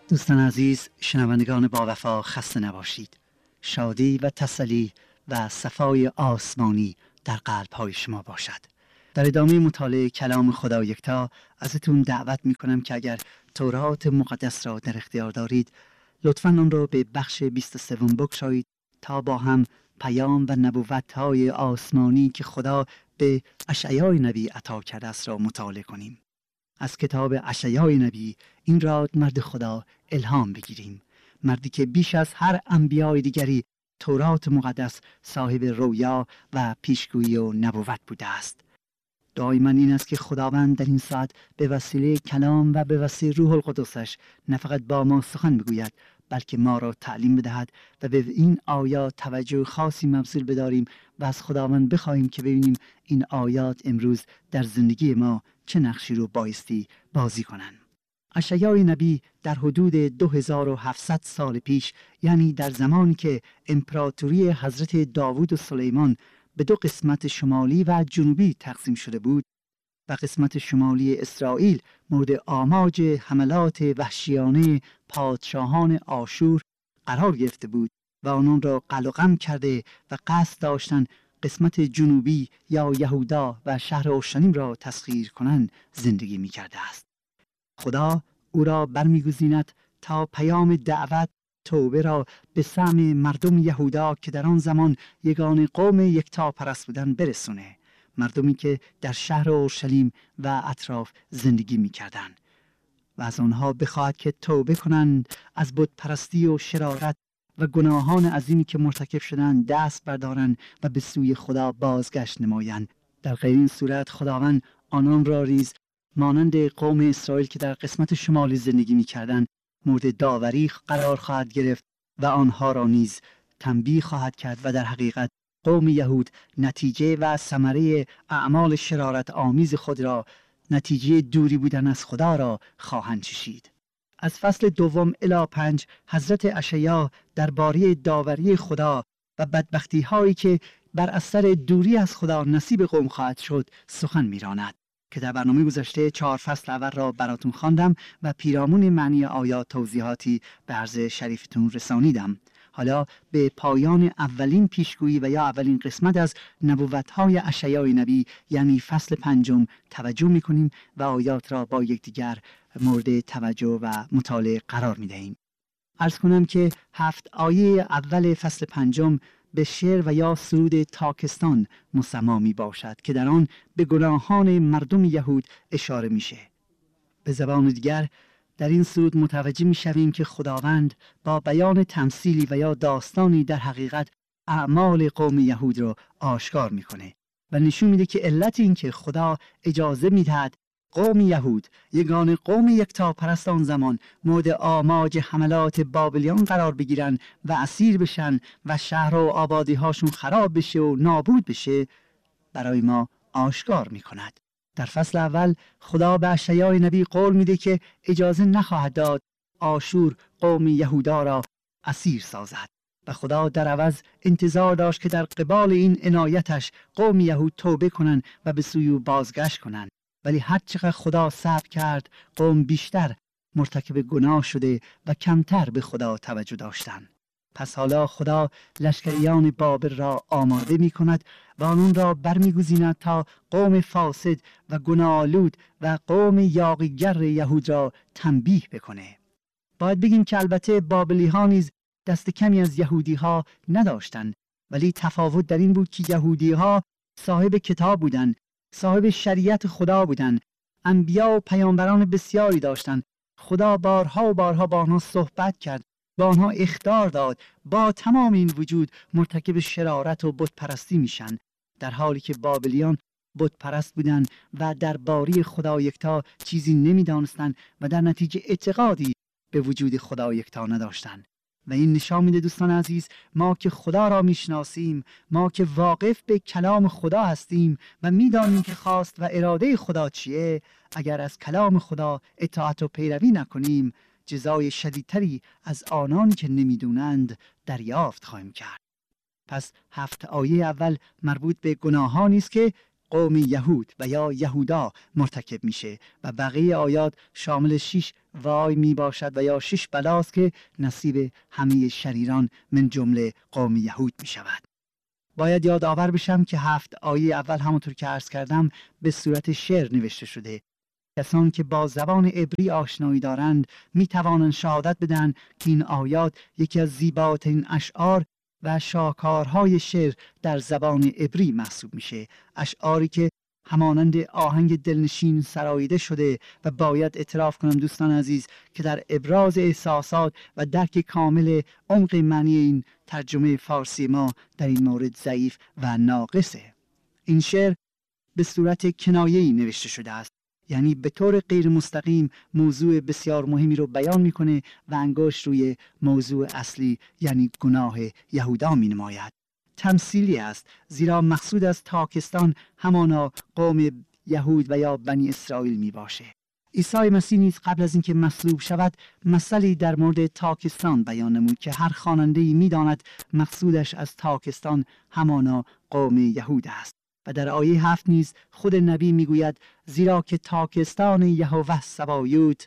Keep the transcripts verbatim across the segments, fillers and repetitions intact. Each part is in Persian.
دوستان عزیز، شنوندگان با وفا، خسته نباشید. شادی و تسلی و صفای آسمانی در قلب‌های شما باشد. در ادامه مطالعه کلام خدا یکتا ازتون دعوت میکنم که اگر تورات مقدس را در اختیار دارید لطفاً آن را به بخش بیست و سه بگشایید تا با هم پیام و نبوت‌های آسمانی که خدا به اشعیا نبی عطا کرده است را مطالعه کنیم. از کتاب اشعیا نبی این را مرد خدا الهام بگیریم، مردی که بیش از هر انبیای دیگری تورات مقدس صاحب رویا و پیشگویی و نبوت بوده است. دعای من این است که خداوند در این ساعت به وسیله کلام و به وسیله روح القدسش نه فقط با ما سخن بگوید، بلکه ما را تعلیم بدهد و به این آیات توجه خاصی مبذول بداریم و از خداوند بخواهیم که ببینیم این آیات امروز در زندگی ما چه نقشی رو بایستی بازی کنند. اشعیا نبی در حدود دو هزار و هفتصد سال پیش، یعنی در زمانی که امپراتوری حضرت داوود و سلیمان به دو قسمت شمالی و جنوبی تقسیم شده بود و قسمت شمالی اسرائیل مورد آماج حملات وحشیانه پادشاهان آشور قرار گرفته بود و آنان را قلقم کرده و قصد داشتند قسمت جنوبی یا یهودا و شهر اورشلیم را تسخیر کنند، زندگی می کرده است. خدا او را برمیگزیند تا پیام دعوت توبه را به سهم مردم یهودا که در آن زمان یگانه قوم یکتاپرست بودند برسونه، مردمی که در شهر اورشلیم و اطراف زندگی می‌کردند، و از آنها بخواهد که توبه کنند، از بتپرستی و شرارت و گناهان عظیمی که مرتکب شدند دست بردارند و به سوی خدا بازگشت نمایند. در غیر این صورت خداوند آنان را ریز مانند قوم اسرائیل که در قسمت شمالی زندگی می‌کردند مورد داوری قرار خواهد گرفت و آنها را نیز تنبیه خواهد کرد و در حقیقت قوم یهود نتیجه و ثمره اعمال شرارت آمیز خود را، نتیجه دوری بودن از خدا را خواهند چشید. از فصل دوم الی پنج حضرت اشعیا درباره داوری خدا و بدبختی هایی که بر اثر دوری از خدا نصیب قوم خواهد شد سخن می‌راند که در برنامه گذشته چهار فصل اول را براتون خواندم و پیرامون معنی آیات توضیحاتی به عرض شریفتون رسانیدم. حالا به پایان اولین پیشگویی و یا اولین قسمت از نبوت‌های اشعیا نبی یعنی فصل پنجم توجه می‌کنیم و آیات را با یکدیگر مورد توجه و مطالعه قرار می‌دهیم. عرض کنم که هفت آیه اول فصل پنجم به شعر و یا سرود تاکستان مسما می باشد که در آن به گناهان مردم یهود اشاره میشه. به زبان دیگر در این سرود متوجه می شویم که خداوند با بیان تمثیلی و یا داستانی در حقیقت اعمال قوم یهود را آشکار میکنه و نشون میده که علت این که خدا اجازه میدهد قوم یهود یگانه قوم یکتاپرست آن زمان مورد آماج حملات بابلیان قرار بگیرن و اسیر بشن و شهر و آبادی هاشون خراب بشه و نابود بشه برای ما آشکار میکند. در فصل اول خدا به اشعیا نبی قول میده که اجازه نخواهد داد آشور قوم یهودا را اسیر سازد و خدا در عوض انتظار داشت که در قبال این عنایتش قوم یهود توبه کنن و به سوی او بازگشت کنن، ولی هر چقدر خدا صبر کرد قوم بیشتر مرتکب گناه شده و کمتر به خدا توجه داشتند. پس حالا خدا لشکریان بابل را آماده می کند و آنان را برمیگزیند تا قوم فاسد و گناه‌آلود و قوم یاغیگر یهود را تنبیه بکنه. باید بگیم که البته بابلی ها نیز دست کمی از یهودی ها نداشتند، ولی تفاوت در این بود که یهودی ها صاحب کتاب بودند، صاحب شریعت خدا بودند، انبیا و پیامبران بسیاری داشتند. خدا بارها و بارها با آنها صحبت کرد، با آنها اخطار داد، با تمام این وجود مرتکب شرارت و بت پرستی میشن، در حالی که بابلیان بت پرست بودند و درباره خدا یکتا چیزی نمیدانستند و در نتیجه اعتقادی به وجود خدا یکتا نداشتند. و این نشان میده دوستان عزیز، ما که خدا را میشناسیم، ما که واقف به کلام خدا هستیم و میدانیم که خواست و اراده خدا چیه، اگر از کلام خدا اطاعت و پیروی نکنیم جزای شدیدتری از آنانی که نمیدونند دریافت خواهیم کرد. پس هفت آیه اول مربوط به گناهانی است که قوم یهود و یا یهودا مرتکب میشه و بقیه آیات شامل شش وای می باشد و یا شش بلاست که نصیب همه شریران من جمله قوم یهود می شود. باید یادآور بشم که هفت آیه اول همونطور که عرض کردم به صورت شعر نوشته شده. کسان که با زبان عبری آشنایی دارند می توانند شهادت بدن که این آیات یکی از زیباترین اشعار و شاهکارهای شعر در زبان عبری محسوب میشه. اشعاری که همانند آهنگ دلنشین سراییده شده و باید اعتراف کنم دوستان عزیز که در ابراز احساسات و درک کامل عمق معنی این ترجمه فارسی ما در این مورد ضعیف و ناقصه. این شعر به صورت کنایه‌ای نوشته شده است، یعنی به طور غیر مستقیم موضوع بسیار مهمی رو بیان میکنه و انگشت روی موضوع اصلی یعنی گناه یهودا می نماید. تمثیلی است، زیرا مقصود از تاکستان همانا قوم یهود و یا بنی اسرائیل می باشه. عیسی مسیح نیز قبل از اینکه مصلوب شود مثلی در مورد تاکستان بیان نمود که هر خواننده‌ای می‌داند مقصودش از تاکستان همانا قوم یهود است. و در آیه هفت نیز خود نبی میگوید زیرا که تاکستان یهوه سبایوت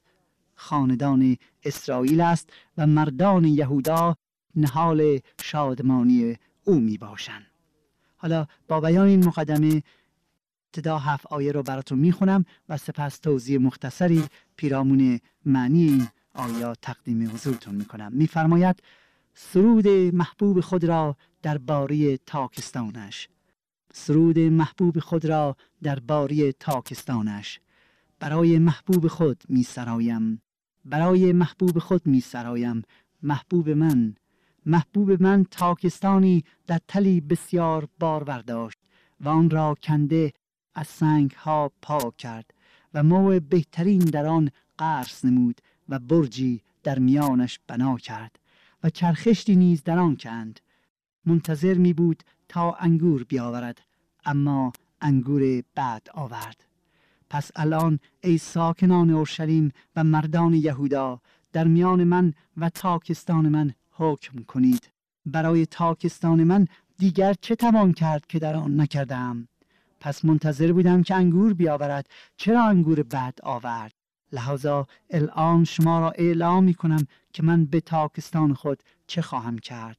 خاندان اسرائیل است و مردان یهودا نهال شادمانی او می باشند. حالا با بیان این مقدمه ابتدا هفت آیه رو براتون میخونم و سپس توضیح مختصری پیرامون معنی این آیات تقدیم حضورتون میکنم. میفرماید سرود محبوب خود را در باری تاکستانش، سرود محبوب خود را در باری تاکستانش، برای محبوب خود می سرایم، برای محبوب خود می سرایم، محبوب من، محبوب من تاکستانی در تلی بسیار بار برداشت و آن را کنده از سنگ ها پاک کرد و موع بهترین در آن قرص نمود و برجی در میانش بنا کرد و چرخشتی نیز در آن کند. منتظر می بود تا انگور بیاورد، اما انگور بعد آورد. پس الان ای ساکنان اورشلیم و مردان یهودا در میان من و تاکستان من حکم کنید. برای تاکستان من دیگر چه توان کرد که در آن نکردم؟ پس منتظر بودم که انگور بیاورد، چرا انگور بعد آورد؟ لحاظا الان شما را اعلام می کنم که من به تاکستان خود چه خواهم کرد.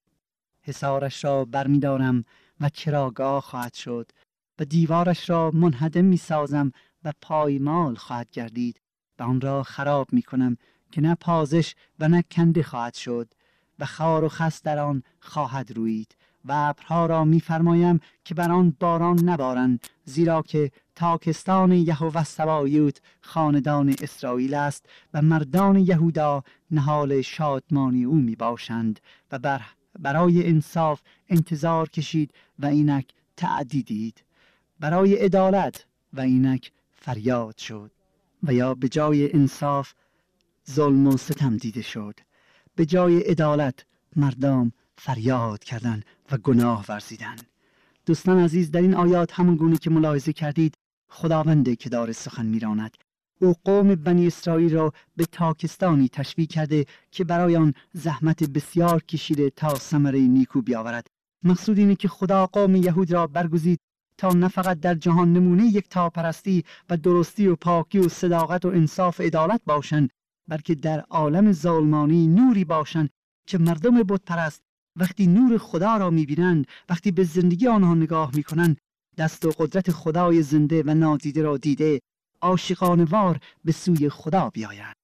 حصارش را برمی دارم و چراگاه خواهد شد و دیوارش را منهدم می سازم و پایمال خواهد گردید و آن را خراب می کنم که نه پازش و نه کنده خواهد شد و خار و خس در آن خواهد روید و ابرها را می فرمایم که بر آن باران نبارند، زیرا که تاکستان یهوه سبایوت خاندان اسرائیل است و مردان یهودا نهال شادمانی او می باشند و بر برای انصاف انتظار کشید و اینک تعدیدید، برای عدالت و اینک فریاد شد و یا به جای انصاف ظلم و ستم دیده شد، به جای عدالت مردم فریاد کردند و گناه ورزیدند. دوستان عزیز، در این آیات همون گونه که ملاحظه کردید خداونده که داره سخن میراند. او قوم بنی اسرائیل را به تاکستانی تشبیه کرده که برای آن زحمت بسیار کشیده تا ثمره نیکو بیاورد. مقصود اینه که خدا قوم یهود را برگزید تا نه فقط در جهان نمونه یکتاپرستی و درستی و پاکی و صداقت و انصاف و عدالت باشند، بلکه در عالم ظلمانی نوری باشند که مردم بت پرست وقتی نور خدا را میبینند، وقتی به زندگی آنها نگاه میکنند، دست و قدرت خدای زنده و نادیده را دیده عاشقانه‌وار به سوی خدا بیایند.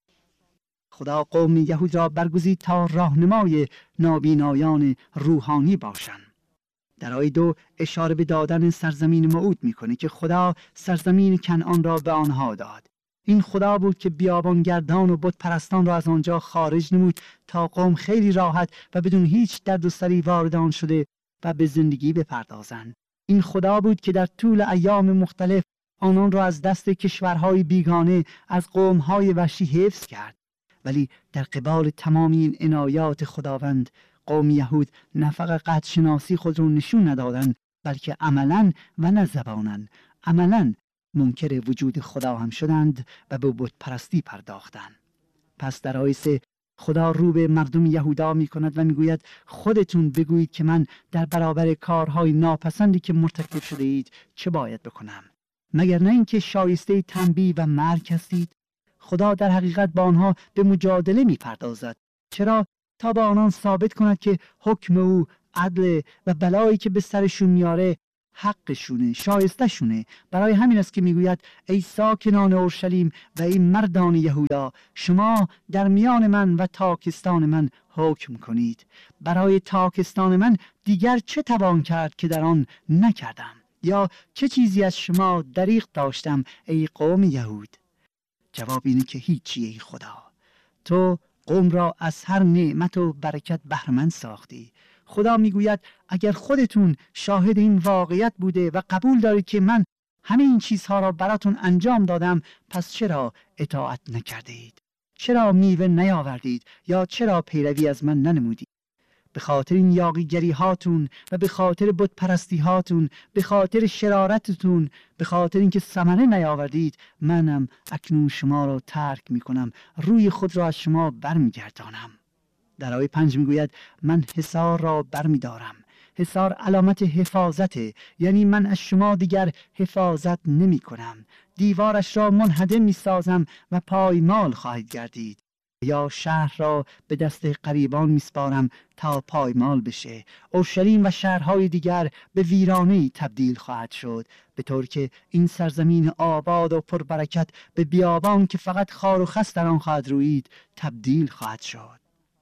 خدا قوم یهود را برگزید تا راهنمای نابینایان روحانی باشند. در آیه دو اشاره به دادن سرزمین موعود میکنه که خدا سرزمین کنعان را به آنها داد. این خدا بود که بیابانگردان و بت پرستان را از آنجا خارج نمود تا قوم خیلی راحت و بدون هیچ درد و سری وارد آن شده و به زندگی بپردازند. این خدا بود که در طول ایام مختلف آنان را از دست کشورهای بیگانه، از قومهای وحشی حفظ کرد. ولی در قبال تمام این عنایات خداوند، قوم یهود نه فقط قد شناسی خود را نشون ندادند، بلکه عملاً و نه زباناً، عملاً منکر وجود خدا هم شدند و به بت پرستی پرداختند. پس در آیه سه خدا رو به مردم یهودا می کند و می گوید خودتون بگویید که من در برابر کارهای ناپسندی که مرتکب شده اید چه باید بکنم؟ مگر نه اینکه شایسته تنبیه و مرگ هستید؟ خدا در حقیقت با آنها به مجادله می پردازد. چرا؟ تا با آنان ثابت کند که حکم او عدل و بلایی که به سرشون میاره حقشونه، شایسته شونه. برای همین است که میگوید ای ساکنان اورشلیم و ای مردان یهودا، شما در میان من و تاکستان من حکم کنید. برای تاکستان من دیگر چه توان کرد که در آن نکردم؟ یا چه چیزی از شما دریغ داشتم ای قوم یهود؟ جواب اینه که هیچی ای خدا. تو قوم را از هر نعمت و برکت بهره‌مند ساختی. خدا میگوید اگر خودتون شاهد این واقعیت بوده و قبول دارید که من همه این چیزها را براتون انجام دادم، پس چرا اطاعت نکرده اید؟ چرا میوه نیاوردید؟ یا چرا پیروی از من ننمودید؟ به خاطر این یاغیگری هاتون و به خاطر بت پرستی هاتون، به خاطر شرارتتون، به خاطر اینکه ثمره نیاوردید، منم اکنون شما را ترک میکنم، روی خود را از شما برمیگردانم. در آیه پنج میگوید من حصار را برمیدارم. حصار علامت حفاظته، یعنی من از شما دیگر حفاظت نمی کنم. دیوارش را منهدم می سازم و پایمال خواهید گردید. یا شهر را به دست غریبان می سپارم تا پایمال بشه. اورشلیم و شهرهای دیگر به ویرانه‌ای تبدیل خواهد شد، به طور که این سرزمین آباد و پربرکت به بیابان که فقط خار و خس در آن خواهد رویید تبدیل خواهد شد.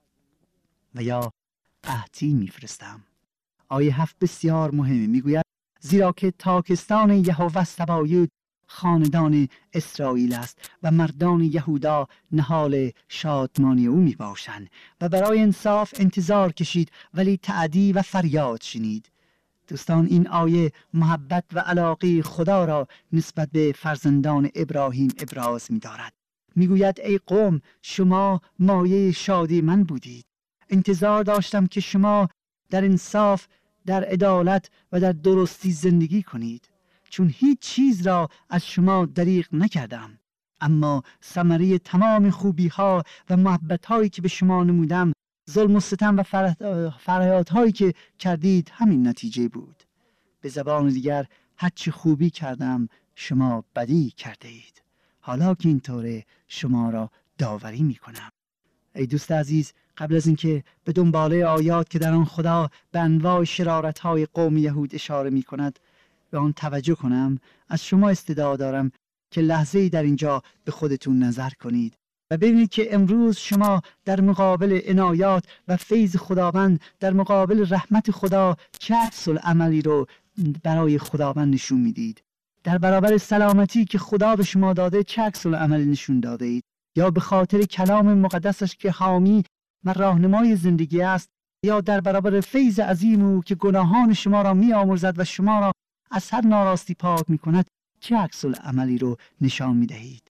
و یا قحطی میفرستم. آیه هفت بسیار مهمه، میگوید زیرا که تاکستان یهوه سبایوت خاندان اسرائیل است و مردان یهودا نهال شادمانی او می باشند و برای انصاف انتظار کشید ولی تعدی و فریاد شنید. دوستان، این آیه محبت و علاقه خدا را نسبت به فرزندان ابراهیم ابراز می دارد. می گوید ای قوم، شما مایه شادی من بودید. انتظار داشتم که شما در انصاف، در عدالت و در درستی زندگی کنید، چون هیچ چیز را از شما دریغ نکردم. اما ثمره تمام خوبی ها و محبت هایی که به شما نمودم، ظلم و ستم و فریاد هایی که کردید همین نتیجه بود. به زبان دیگر هرچی خوبی کردم شما بدی کرده اید. حالا که اینطوره شما را داوری می کنم. ای دوست عزیز، قبل از اینکه به دنباله آیات که در آن خدا به انواع شرارت‌های قوم یهود اشاره می‌کند به آن توجه کنم، از شما استدعا دارم که لحظه‌ای در اینجا به خودتون نظر کنید و ببینید که امروز شما در مقابل عنایات و فیض خداوند، در مقابل رحمت خدا چه عکس‌العملی رو برای خداوند نشون میدید. در برابر سلامتی که خدا به شما داده چه عکس‌العملی نشون داده اید؟ یا به خاطر کلام مقدسش که حامی و راهنمای زندگی است، یا در برابر فیض عظیم او که گناهان شما را می آمرزد و شما را از هر ناراستی پاک می کند چه عکس‌العملی رو نشان می دهید؟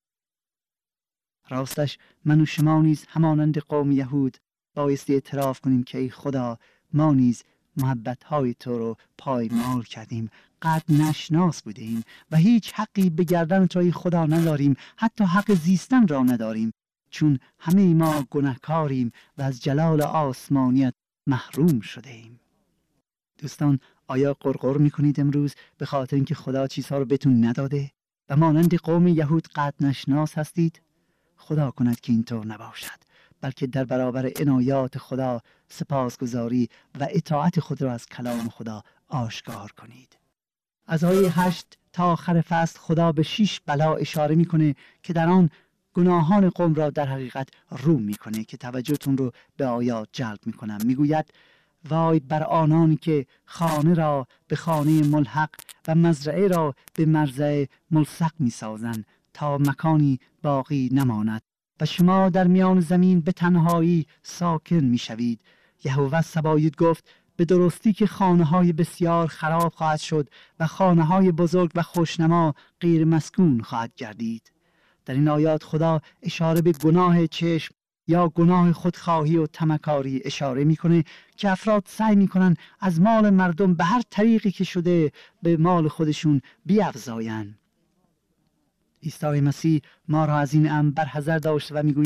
راستش من و شما نیز همانند قوم یهود بایستی اعتراف کنیم که ای خدا، ما نیز محبت‌های تو رو پایمال کردیم، قد نشناس بودیم و هیچ حقی به گردن تو ای خدا نداریم، حتی حق زیستن را نداریم، چون همه ما گناهکاریم و از جلال آسمانیت محروم شده ایم. دوستان، آیا قرقر میکنید امروز به خاطر اینکه خدا چیزها رو بهتون نداده و مانند قوم یهود قد نشناس هستید؟ خدا کند که اینطور نباشد، بلکه در برابر عنایات خدا سپاسگزاری و اطاعت خود را از کلام خدا آشکار کنید. از آیه هشت تا آخر فصل خدا به شش بلا اشاره میکنه که در آن گناهان قوم را در حقیقت رو میکنه که توجهتون رو به آیات جلب میکنم. میگوید وای بر آنانی که خانه را به خانه ملحق و مزرعه را به مزرعه ملصق میسازند تا مکانی باقی نماند و شما در میان زمین به تنهایی ساکن میشوید. یهوه سبایوت گفت به درستی که خانه‌های بسیار خراب خواهد شد و خانه‌های بزرگ و خوشنما غیر مسکون خواهد گردید. در این آیات خدا اشاره به گناه چشم یا گناه خودخواهی و طمعکاری اشاره میکنه که افراد سعی میکنن از مال مردم به هر طریقی که شده به مال خودشون بیفزایند. عیسی مسیح ما را از این امر برحذر داشته و میگوید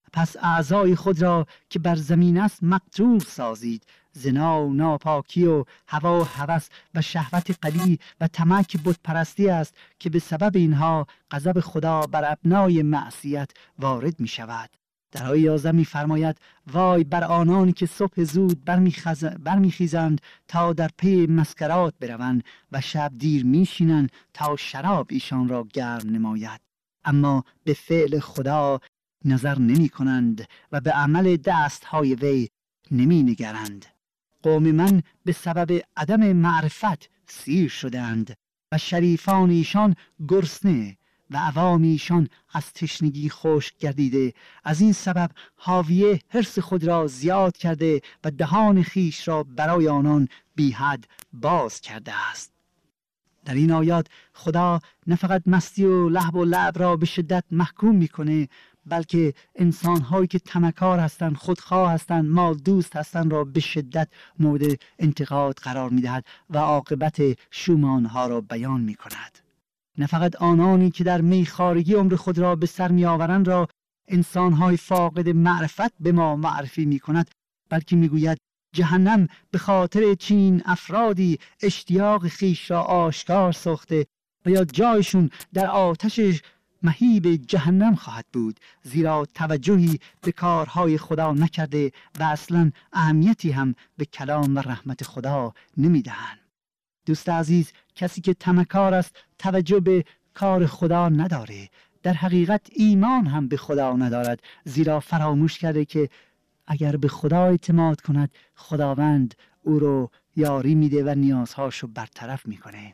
پس اعضای خود را که بر زمین است مقتول سازید. زنا و ناپاکی و هوا و هوس و شهوت قلی و طمع که بت پرستی است که به سبب اینها غضب خدا بر ابنای معصیت وارد می شود. در آیه یازده می فرماید وای بر آنانی که صبح زود برمیخیزند تا در پی مسکرات بروند و شب دیر میشینند تا شراب ایشان را گرم نماید، اما به فعل خدا نظر نمی کنند و به عمل دست های وی نمی نگرند. قوم من به سبب عدم معرفت سیر شدند و شریفان ایشان گرسنه و عوام ایشان از تشنگی خشک گردیده. از این سبب حاویه حرص خود را زیاد کرده و دهان خیش را برای آنان بی حد باز کرده است. در این آیات خدا نه فقط مستی و لهو و لعب را به شدت محکوم میکنه، بلکه انسان‌هایی که طمعکار هستند، خودخواه هستند، مال دوست هستند را به شدت مورد انتقاد قرار میدهد و عاقبت شوم آنها را بیان میکند. نه فقط آنانی که در میخوارگی عمر خود را به سر میآورند را انسان‌های فاقد معرفت به ما معرفی میکند، بلکه میگوید جهنم به خاطر چنین افرادی اشتیاق خیش را آشکار ساخته و یا جایشون در آتش مهیب جهنم خواهد بود، زیرا توجهی به کارهای خدا نکرده و اصلا اهمیتی هم به کلام و رحمت خدا نمیدهند. دوست عزیز، کسی که طمعکار است توجه به کار خدا نداره، در حقیقت ایمان هم به خدا ندارد، زیرا فراموش کرده که اگر به خدا اعتماد کند خداوند او رو یاری میده و نیازهاش رو برطرف میکنه.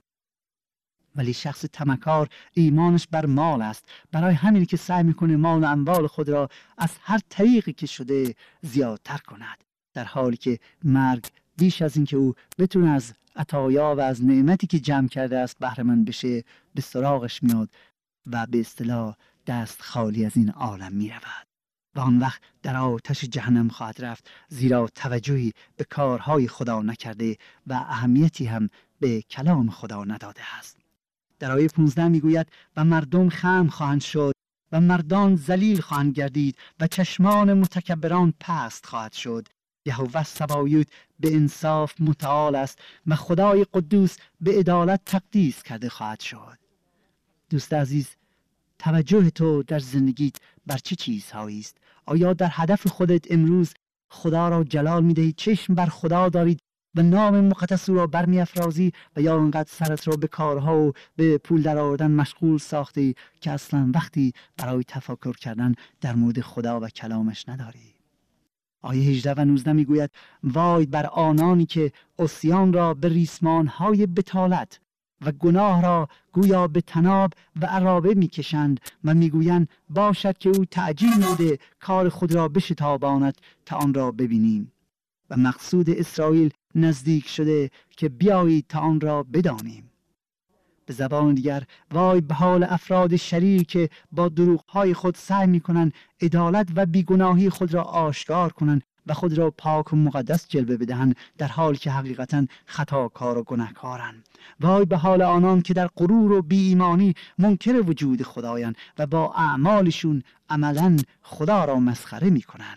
ولی شخص طمعکار ایمانش بر مال است، برای همین که سعی میکنه مال و اموال خود را از هر طریقی که شده زیادتر کند، در حالی که مرگ بیش از این که او بتونه از عطایا و از نعمتی که جمع کرده است بهره مند بشه به سراغش میاد و به اصطلاح دست خالی از این عالم میرود و آن وقت در آتش جهنم خواهد رفت، زیرا توجهی به کارهای خدا نکرده و اهمیتی هم به کلام خدا نداده است. در آیه پانزده میگوید و مردم خم خواهند شد و مردان ذلیل خواهند گردید و چشمان متکبران پست خواهد شد. یهوه سبایوت به انصاف متعال است و خدای قدوس به عدالت تقدیس کرده خواهد شد. دوست عزیز، توجه تو در زندگیت بر چه چیزهایی است؟ آیا در هدف خودت امروز خدا را جلال میدهی، چشم بر خدا دارید و نام مقدس او را برمی افرازی، و یا انقدر سرت را به کارها و به پول در آوردن مشغول ساختی که اصلا وقتی برای تفکر کردن در مورد خدا و کلامش نداری؟ آیه هجده و نوزده میگوید وای بر آنانی که عصیان را به ریسمانهای بتالت و گناه را گویا به تناب و عرابه میکشند و میگویند باشد که او تعجیل نموده کار خود را بشتاباند تا آن را ببینیم و مقصود اسرائیل نزدیک شده که بیایید تا آن را بدانیم. به زبان دیگر وای به حال افراد شریر که با دروغهای خود سعی میکنند عدالت و بیگناهی خود را آشکار کنند و خود را پاک و مقدس جلوه بدهند، در حالی که حقیقتا خطاکار و گناهکارند. وای به حال آنان که در غرور و بی ایمانی منکر وجود خدایند و با اعمالشون عملا خدا را مسخره میکنند.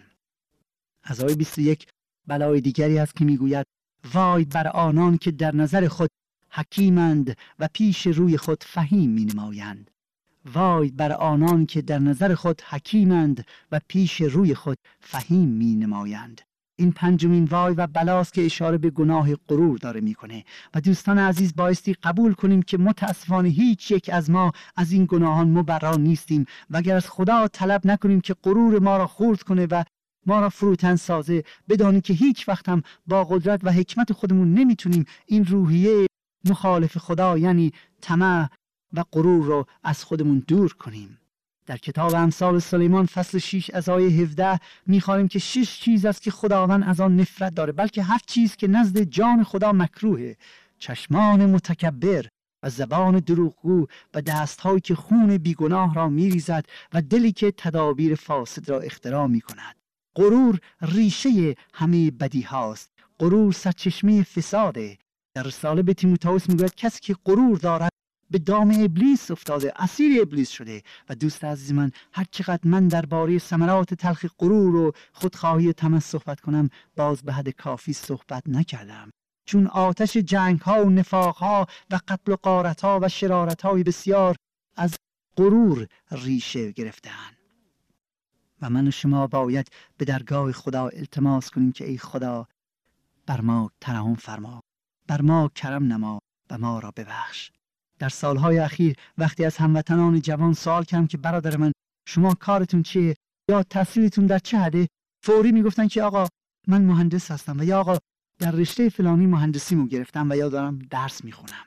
از آیه بیست و یک بلای دیگری است که میگوید وای بر آنان که در نظر خود حکیمند و پیش روی خود فهیم می نمایند. وای بر آنان که در نظر خود حکیمند و پیش روی خود فهیم می نمایند. این پنجمین وای و بلاست که اشاره به گناه غرور داره میکنه و دوستان عزیز بایستی قبول کنیم که متاسفانه هیچ یک از ما از این گناهان مبرا نیستیم و اگر از خدا طلب نکنیم که غرور ما را خرد کنه و ما را فروتن سازه، بدانیم که هیچ وقت هم با قدرت و حکمت خودمون نمیتونیم این روحیه مخالف خدا یعنی طمع و غرور رو از خودمون دور کنیم. در کتاب امثال سلیمان فصل شش از آیه هفده می‌خوانیم که شش چیز است که خداوند از آن نفرت داره، بلکه هفت چیز که نزد جان خدا مکروهه: چشمان متکبر و زبان دروغگو و دست‌هایی که خون بیگناه را می‌ریزد و دلی که تدابیر فاسد را اختراع می‌کند. غرور ریشه همه بدی هاست. غرور سرچشمه فساده. در رساله به تیموتائوس میگوید کسی که غرور دارد به دام ابلیس افتاده، اسیر ابلیس شده. و دوست عزیز من، هر چقدر من درباره ثمرات تلخ غرور و خودخواهی و طمع صحبت کنم، باز به حد کافی صحبت نکردم، چون آتش جنگ ها و نفاق ها و قتل و غارت ها و شرارت های بسیار از غرور ریشه گرفته‌اند. و من و شما باید به درگاه خدا التماس کنیم که ای خدا، بر ما ترحم فرما، بر ما کرم نما و ما را ببخش. در سالهای اخیر وقتی از هموطنان جوان سوال کردم که برادر من شما کارتون چیه یا تحصیلتون در چه حده، فوری میگفتن که آقا من مهندس هستم و یا آقا در رشته فلانی مهندسیمو گرفتم و یا دارم درس میخونم،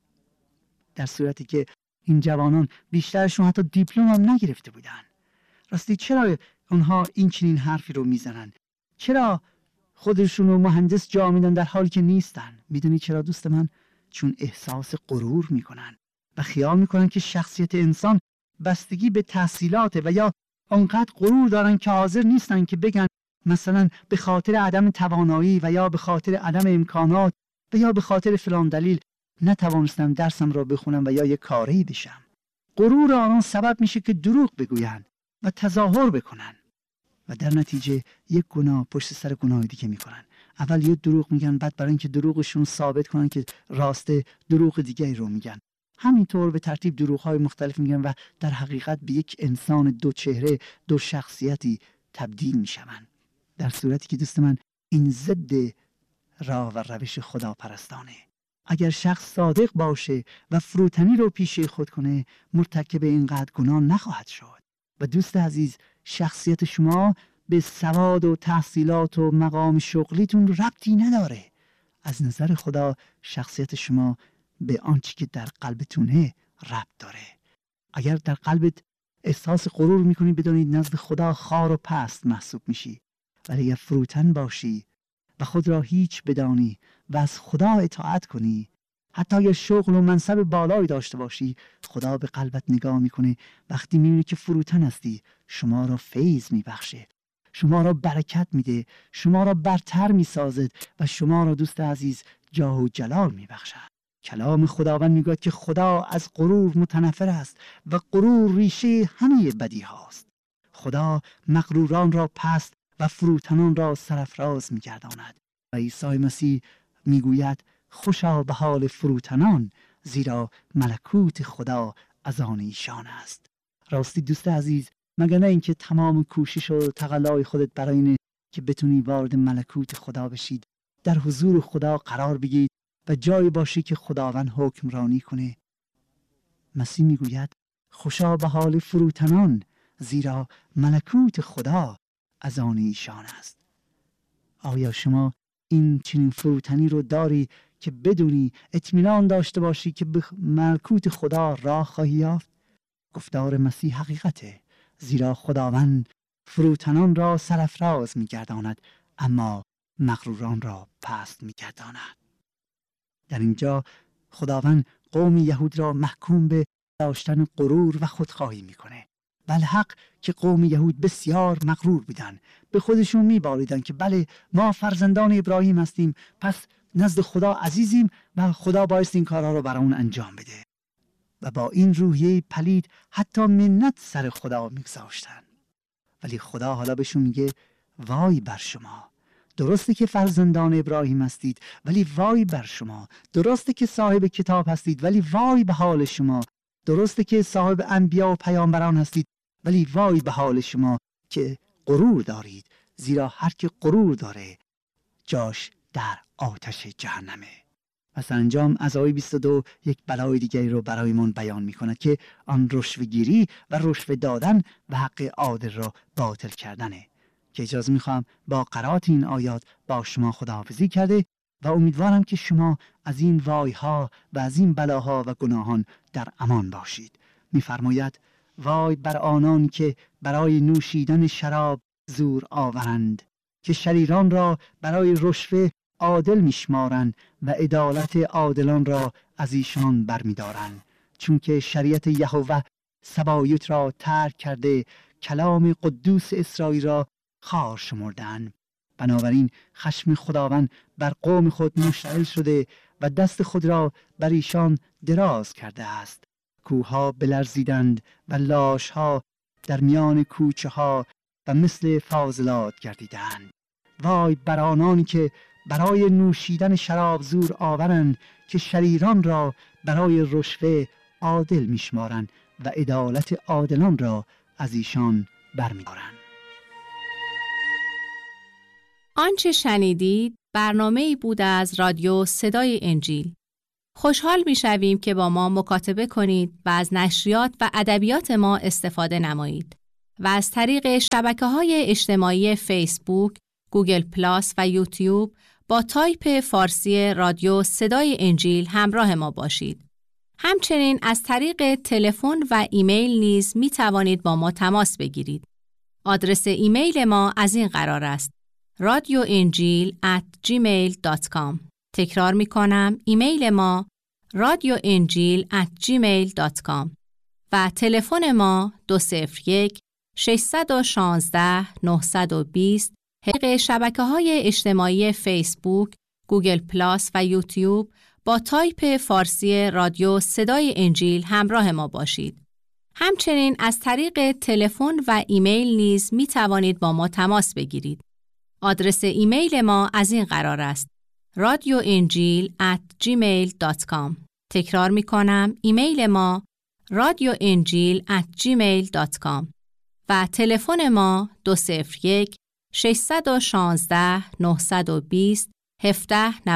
در صورتی که این جوانان بیشترشون حتی دیپلم هم نگرفته بودن. راستی چرا اونها این چنین حرفی رو میزنن؟ چرا خودشون رو مهندس جا میدن در حالی که نیستن؟ میدونی چرا دوست من؟ چون احساس غرور میکنن و خیال میکنن که شخصیت انسان بستگی به تحصیلات و یا اونقدر غرور دارن که حاضر نیستن که بگن مثلا به خاطر عدم توانایی و یا به خاطر عدم امکانات و یا به خاطر فلان دلیل نتوانستم درسم را بخونم و یا یک کاری بشم. غرور آنان سبب میشه که دروغ بگوین و تظاهر بکنن و در نتیجه یک گناه پشت سر گناه دیگه میکنن. اول یه دروغ میگن، بعد برای اینکه دروغشون ثابت کنن که راسته دروغ دیگه رو میگن. همینطور به ترتیب دروغ‌های مختلف میگن و در حقیقت به یک انسان دو چهره، دو شخصیتی تبدیل میشن. در صورتی که دوست من این ضد راه و روش خداپرستانه. اگر شخص صادق باشه و فروتنی رو پیش خود کنه، مرتکب اینقدر گناه نخواهد شد. و دوست عزیز، شخصیت شما به سواد و تحصیلات و مقام شغلیتون ربطی نداره. از نظر خدا شخصیت شما به آنچه که در قلبتونه ربط داره. اگر در قلبت احساس غرور میکنی، بدونید نزد خدا خار و پست محسوب میشی. ولی اگر فروتن باشی و خود را هیچ بدانی و از خدا اطاعت کنی، حتی اگر شغل و منصب بالایی داشته باشی، خدا به قلبت نگاه میکنه. وقتی میبینی که فروتن هستی، شما را فیض میبخشه، شما را برکت میده، شما را برتر میسازد و شما را دوست عزیز جاه و جلال میبخشد. کلام خداوند میگوید که خدا از غرور متنفر است و غرور ریشه همه بدی هاست. خدا مغروران را پست و فروتنان را سرافراز میگرداند. و عیسی مسیح میگوید خوشا به حال فروتنان، زیرا ملکوت خدا از آن ایشان است. راستی دوست عزیز، مگر نه اینکه تمام کوشش و تقلای خودت برای اینه که بتونی وارد ملکوت خدا بشید، در حضور خدا قرار بگیرید و جایی باشی که خداوند حکمرانی کنه. مسیح میگوید خوشا به حال فروتنان، زیرا ملکوت خدا از آن ایشان است. آیا شما این چنین فروتنی رو داری که بدونی، اطمینان داشته باشی که به ملکوت خدا راه خواهی یافت؟ گفتار مسیح حقیقته، زیرا خداوند فروتنان را سرافراز می‌گرداند اما مغروران را پست می‌گرداند. در اینجا خداوند قوم یهود را محکوم به داشتن غرور و خودخواهی می‌کنه. بالحق که قوم یهود بسیار مغرور بودن، به خودشون می‌بالیدن که بله ما فرزندان ابراهیم هستیم، پس نزد خدا عزیزیم و خدا باید این کارها رو برامون انجام بده. و با این روحیه پلید حتی منت سر خدا میگذاشتن. ولی خدا حالا بهشون میگه وای بر شما، درسته که فرزندان ابراهیم هستید ولی وای بر شما، درسته که صاحب کتاب هستید ولی وای به حال شما، درسته که صاحب انبیا و پیامبران هستید ولی وای به حال شما که غرور دارید، زیرا هر که غرور داره جاش در آتش جهنمه. و سرانجام از آیه بیست و دو یک بلای دیگری رو برایمان بیان می کند که آن رشوه‌گیری و رشوه دادن و حق عادل را باطل کردنه، که اجازه می خواهم با قرائت این آیات با شما خداحافظی کرده و امیدوارم که شما از این وایها و از این بلاها و گناهان در امان باشید. می فرماید وای بر آنان که برای نوشیدن شراب زور آورند، که شریران را برای رشوه عادل میشمارند و عدالت عادلان را از ایشان برمیدارند، چون که شریعت یهوه سبایت را ترک کرده، کلام قدوس اسرائیل را خوار شمردند. بنابراین خشم خداوند بر قوم خود مشتعل شده و دست خود را بر ایشان دراز کرده است. کوه‌ها بلرزیدند و لاش‌ها در میان کوچه ها و مثل فاضلات گردیدند. وای بر آنانی که برای نوشیدن شراب زور آورند، که شریران را برای رشوه عادل میشمارند و عدالت عادلان را از ایشان برمی‌دارند. آنچه شنیدید برنامه‌ای بود از رادیو صدای انجیل. خوشحال می‌شویم که با ما مکاتبه کنید و از نشریات و ادبیات ما استفاده نمایید و از طریق شبکه‌های اجتماعی فیسبوک، گوگل پلاس و یوتیوب با تایپ فارسی رادیو صدای انجیل همراه ما باشید. همچنین از طریق تلفن و ایمیل نیز می توانید با ما تماس بگیرید. آدرس ایمیل ما از این قرار است: رادیو انجیل ات جیمیل دات کام. تکرار می کنم، ایمیل ما رادیو انجیل ات جیمیل دات کام و تلفن ما دو صفر یک شش یک شش نه دو صفر. طریق شبکه‌های اجتماعی فیسبوک، گوگل پلاس و یوتیوب با تایپ فارسی رادیو صدای انجیل همراه ما باشید. همچنین از طریق تلفن و ایمیل نیز می توانید با ما تماس بگیرید. آدرس ایمیل ما از این قرار است: رادیو انجیل ات جیمیل دات کام. تکرار می کنم، ایمیل ما رادیو انجیل ات جیمیل دات کام و تلفن ما دو صفر یک شش یک شش نه دو صفر یک هفت نه